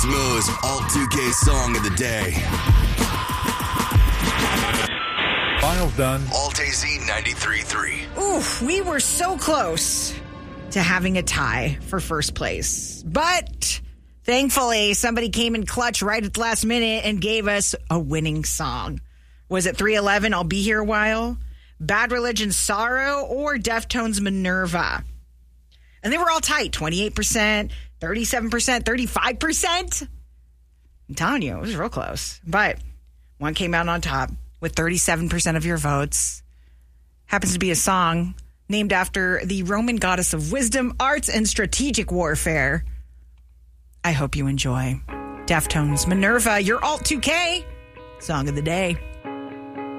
Mo's Alt 2K Song of the Day. File's done. Alt AZ 93.3. Oof, we were so close to having a tie for first place. But thankfully, somebody came in clutch right at the last minute and gave us a winning song. Was it 311, I'll Be Here a While, Bad Religion's Sorrow, or Deftones' Minerva? And they were all tight, 28%, 37%, 35%. I'm telling you, it was real close. But one came out on top with 37% of your votes. Happens to be a song named after the Roman goddess of wisdom, arts, and strategic warfare. I hope you enjoy Deftones' Minerva, your Alt 2K Song of the Day.